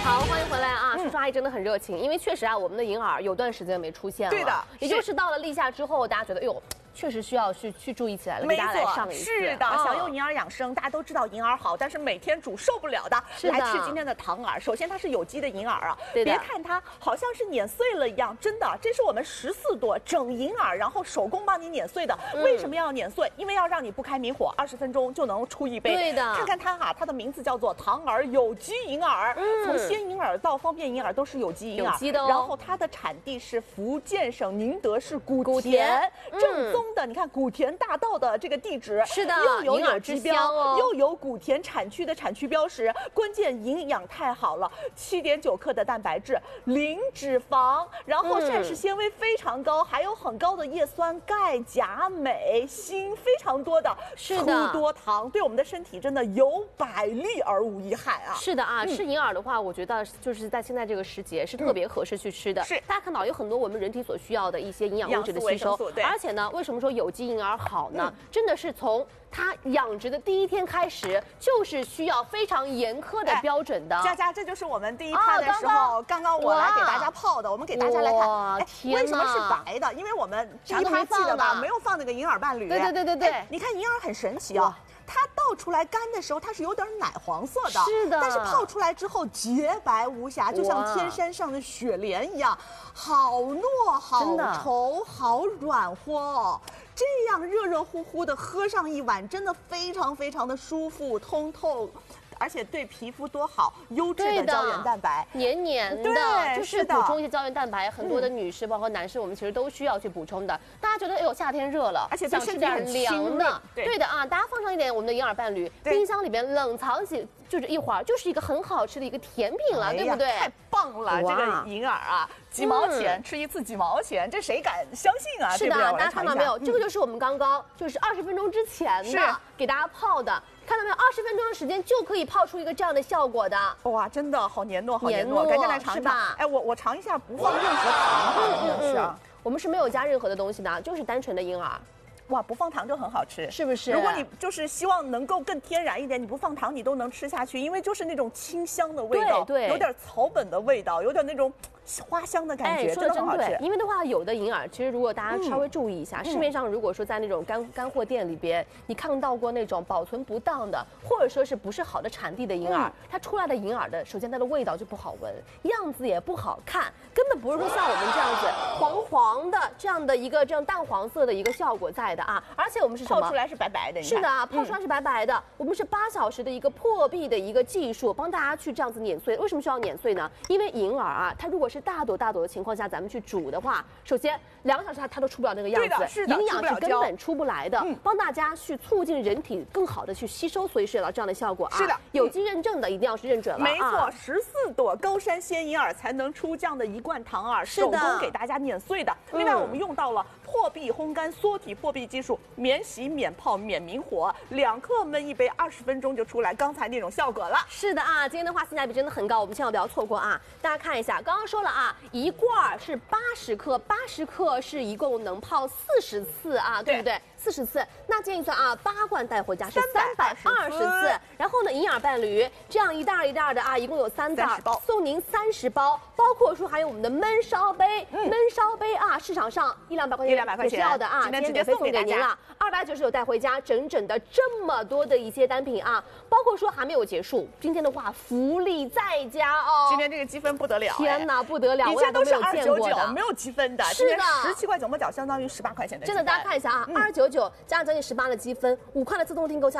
好，欢迎回来啊！叔叔阿姨真的很热情，因为确实啊，我们的银耳有段时间没出现了， 对的， 也就是到了立夏之后，大家觉得，哎呦。确实需要去注意起来了，给大家来上一次。 是的，想用银耳养生，大家都知道银耳好，但是每天煮受不了的，来吃今天的糖耳。首先它是有机的银耳啊，别看它好像是碾碎了一样，真的，这是我们14朵整银耳，然后手工帮你碾碎的。为什么要碾碎？因为要让你不开明火，20分钟就能出一杯。 对的， 看看它哈，它的名字叫做糖耳有机银耳，从鲜银耳到方便银耳都是有机银耳， 有机的哦。 然后它的产地是福建省宁德市古田，正宗的，你看古田大道的这个地址是的， 又有有机标哦， 又有古田产区的产区标识，关键营养太好了，7.9克的蛋白质，0脂肪，然后膳食纤维非常高，还有很高的叶酸、钙、钾、镁、锌，非常多的， 是的， 粗多糖，对我们的身体真的有百利而无一害啊！ 是的啊，吃银耳的话，我觉得就是在现在这个时节是特别合适去吃的。 是， 大家看到有很多我们人体所需要的一些营养物质的吸收，而且呢，为什么说有机银耳好呢？真的是从它养殖的第一天开始，就是需要非常严苛的标准的。 佳佳，这就是我们第一摊的时候，刚刚我来给大家泡的，我们给大家来看，为什么是白的？因为我们第一摊记得吧，没有放那个银耳伴侣。 对， 你看银耳很神奇啊。它倒出来干的时候，它是有点奶黄色的， 是的。 但是泡出来之后洁白无瑕，就像天山上的雪莲一样，好糯、好稠、好软和哦。这样热热乎乎的喝上一碗，真的非常非常的舒服、通透。而且对皮肤多好，优质的胶原蛋白， 黏黏的，就是补充一些胶原蛋白。很多的女士包括男士，我们其实都需要去补充的。大家觉得，哎呦，夏天热了， 而且想吃点凉的，对的啊，大家放上一点我们的银耳伴侣，冰箱里边冷藏起，就是一会儿就是一个很好吃的一个甜品了，对不对？ 太棒了，这个银耳啊，几毛钱吃一次几毛钱，这谁敢相信啊？ 是的，大家看到没有？这个就是我们刚刚就是20分钟之前的给大家泡的。看到没有，20分钟的时间就可以泡出一个这样的效果的。 哇，真的好黏糯，好黏糯，赶紧来尝一尝。哎，我尝一下，不放任何糖，是啊， 我们是没有加任何的东西的，就是单纯的银耳。 哇，不放糖就很好吃， 是不是？ 如果你就是希望能够更天然一点，你不放糖你都能吃下去，因为就是那种清香的味道， 对， 有点草本的味道，有点那种花香的感觉， 说的真好吃。 因为的话，有的银耳其实如果大家稍微注意一下，市面上如果说在那种干货店里边，你看到过那种保存不当的，或者说是不是好的产地的银耳，它出来的银耳的，首先它的味道就不好闻，样子也不好看，根本不是说像我们这样子黄黄的这样的一个这样淡黄色的一个效果在的啊，而且我们是什么？ 泡出来是白白的， 是的，泡出来是白白的。我们是8小时的一个破壁的一个技术，帮大家去这样子碾碎。为什么需要碾碎呢？因为银耳啊，它如果是大朵的情况下，咱们去煮的话，首先2个小时它都出不了那个样子，营养是根本出不来的。帮大家去促进人体更好的去吸收，所以是有这样的效果啊。 是的， 有机认证的一定要是认准了。 没错，14朵高山鲜银耳才能出这样的一罐糖耳，手工给大家碾碎的。另外，我们用到了破壁烘干缩体破壁技术，免洗、免泡、免明火，2克焖一杯，20分钟就出来刚才那种效果了。 是的啊，今天的话性价比真的很高，我们千万不要错过啊！大家看一下，刚刚说了啊，一罐是80克，80克是一共能泡40次啊，对不对？40次，那建议算啊，8罐带回家是320次。然后呢，银耳伴侣这样一袋一袋的啊，一共有3袋，送您30包，包括说还有我们的焖烧杯，焖烧杯啊，市场上100-200块钱也是要的啊，今天免费送给您了，299带回家，整整的这么多的一些单品啊，包括说还没有结束，今天的话福利再加哦， 今天这个积分不得了， 天哪，不得了， 以前都是 299， 没有积分的， 是的 ，17块9毛角相当于18块钱的， 真的，大家看一下啊，299加上将近18的积分，5块的自动订购价。